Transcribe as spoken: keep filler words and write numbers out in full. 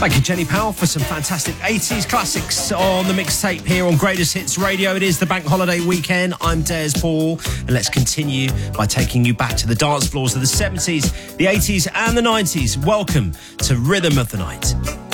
Thank you, Jenny Powell, for some fantastic eighties classics on the mixtape here on Greatest Hits Radio. It is the bank holiday weekend. I'm Des Paul, and let's continue by taking you back to the dance floors of the seventies, the eighties and the nineties. Welcome to Rhythm of the Night.